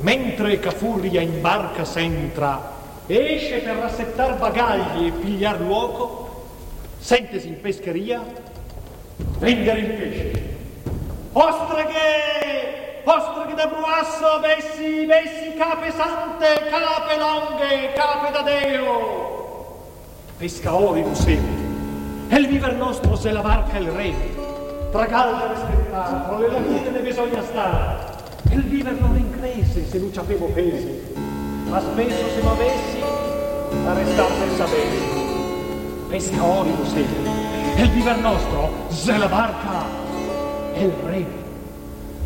mentre Cafuria in barca s'entra, esce per rassettar bagagli e pigliar luoco, sentesi in pescheria vendere il pesce. Ostreghe da bruasso, bessi, cape sante, cape longhe, cape da Deo. Pescaori musei, e il viver nostro se la barca il re, tra galde rispettare, tra le lagune ne bisogna stare, e il viver non increse se non ci avevo pesi, ma spesso se m'avessi a restar senza besi. Pescaori musei, e il viver nostro se la barca il re.